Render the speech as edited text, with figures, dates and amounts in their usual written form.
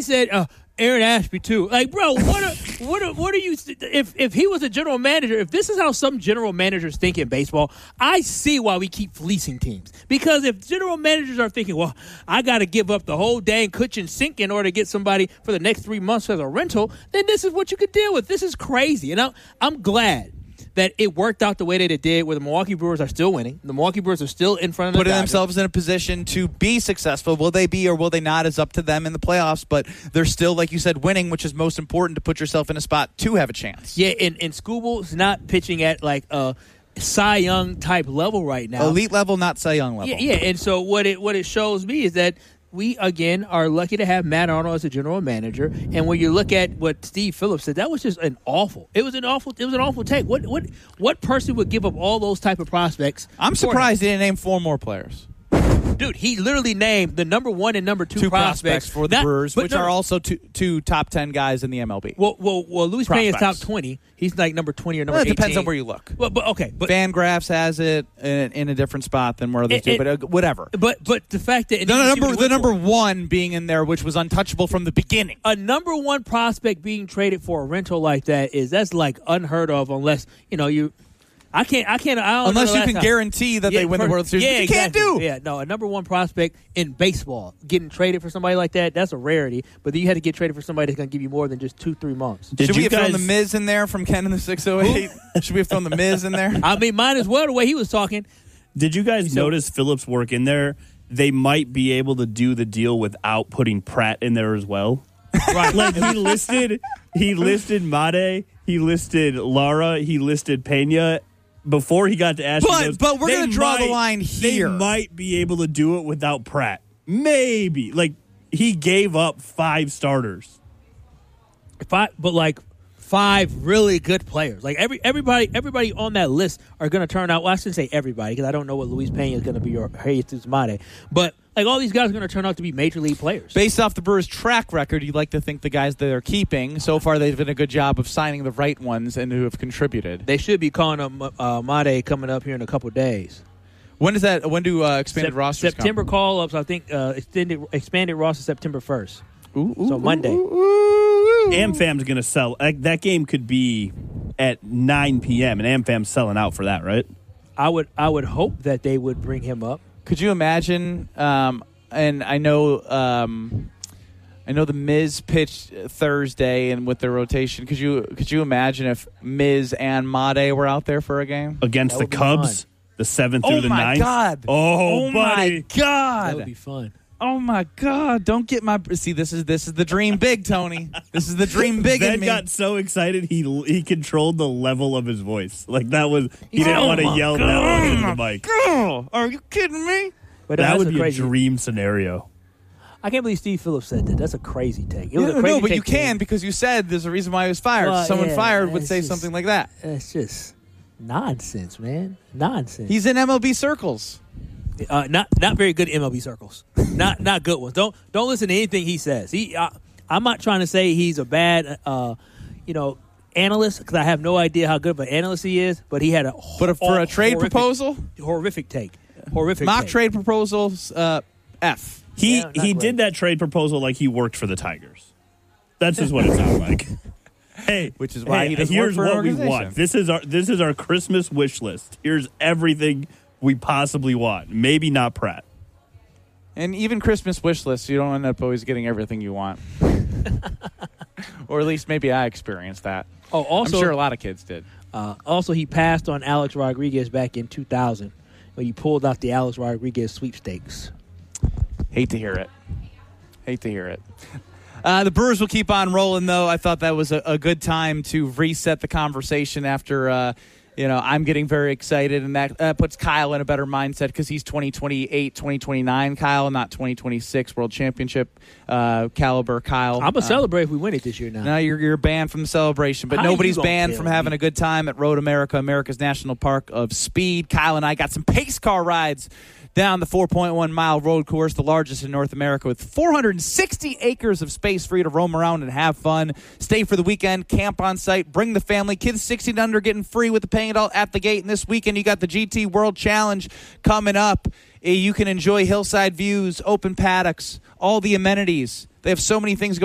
said Aaron Ashby too. Like, bro, what are you? If he was a general manager, if this is how some general managers think in baseball, I see why we keep fleecing teams. Because if general managers are thinking, well, I got to give up the whole dang kitchen sink in order to get somebody for the next 3 months as a rental, then this is what you could deal with. This is crazy, and I'm glad that it worked out the way that it did, where the Milwaukee Brewers are still winning. The Milwaukee Brewers are still in front of the Putting Dodgers. themselves in a position to be successful. Will they be or will they not is up to them in the playoffs, but they're still, like you said, winning, which is most important to put yourself in a spot to have a chance. Yeah, and Skubal's not pitching at like a Cy Young type level right now. Elite level, not Cy Young level. Yeah, and so what it shows me is that we, again, are lucky to have Matt Arnold as a general manager. And when you look at what Steve Phillips said, that was just an awful take. What person would give up all those type of prospects? I'm surprised he didn't name 4 more players. Dude, he literally named the number 1 and number 2 prospects for the Brewers, which are also two top 10 guys in the MLB. Well, Luis Peña's top 20. He's like number 20 or number 18. It depends on where you look. But Fangraphs has it in a different spot than where others do, but whatever. But the fact that the number 1 being in there, which was untouchable from the beginning. A number 1 prospect being traded for a rental like that's like unheard of, unless you. I don't unless you can guarantee that they win the World Series. Yeah, you can't do. Yeah, no, a number 1 prospect in baseball getting traded for somebody like that's a rarity. But then you had to get traded for somebody that's going to give you more than just 2-3 months. Should we have thrown the Miz in there from Ken in the 608? Should we have thrown the Miz in there? I mean, might as well the way he was talking. Did you guys notice Phillips' work in there? They might be able to do the deal without putting Pratt in there as well. Right, like he listed Made, he listed Lara, he listed Pena. Before he got to Ashby, but we're going to draw the line here. They might be able to do it without Pratt. Maybe. Like, he gave up 5 starters. But like 5 really good players. Like everybody on that list are going to turn out. Well, I shouldn't say everybody because I don't know what Luis Peña is going to be or Jesus Made. But like all these guys are going to turn out to be major league players. Based off the Brewers' track record, you'd like to think the guys that they're keeping, so far they've done a good job of signing the right ones and who have contributed. They should be calling up Made coming up here in a couple days. When is that? When do expanded rosters September come? call-ups, I think expanded roster September 1st. So Monday. AmFam's going to sell. That game could be at 9 p.m., and AmFam's selling out for that, right? I would hope that they would bring him up. Could you imagine? And I know the Miz pitched Thursday, and with their rotation, could you imagine if Miz and Made were out there for a game against the Cubs, the 7th through the 9th? Oh my God! Oh my God! That would be fun. Oh my God! Don't get my see. This is the dream big, Tony. This is the dream big. Ben in me. got so excited he controlled the level of his voice. Like that was he didn't want to yell that one into the mic. Girl, are you kidding me? But that would be crazy. a dream scenario. I can't believe Steve Phillips said that. That's a crazy take. It was a crazy but take you can because you said there's a reason why he was fired. Well, Someone fired would it's say just something like that. It's just nonsense, man. Nonsense. He's in MLB circles. Not very good MLB circles. not good ones. Don't listen to anything he says. I'm not trying to say he's a bad analyst because I have no idea how good of an analyst he is. But he had for a trade proposal, horrific take. Horrific mock take. trade proposals. F. He great. did that trade proposal like he worked for the Tigers. That's just what it sounded like. Hey, which is why he doesn't here's work for an what we organization. want. This is our Christmas wish list. Here's everything we possibly want. Maybe not Pratt. And even Christmas wish lists, you don't end up always getting everything you want. Or at least maybe I experienced that. Oh, also, I'm sure a lot of kids did. Also, he passed on Alex Rodriguez back in 2000 when he pulled out the Alex Rodriguez sweepstakes. Hate to hear it. The Brewers will keep on rolling, though. I thought that was a good time to reset the conversation after I'm getting very excited, and that puts Kyle in a better mindset because he's 2028, 2029 Kyle, not 2026 World Championship caliber Kyle. I'm going to celebrate if we win it this year now. Now you're banned from the celebration, but nobody's banned from having a good time at Road America, America's National Park of Speed. Kyle and I got some pace car rides down the 4.1-mile road course, the largest in North America, with 460 acres of space for you to roam around and have fun. Stay for the weekend, camp on site, bring the family. Kids 16 and under getting free with the paying it all at the gate. And this weekend, you got the GT World Challenge coming up. You can enjoy hillside views, open paddocks, all the amenities. They have so many things going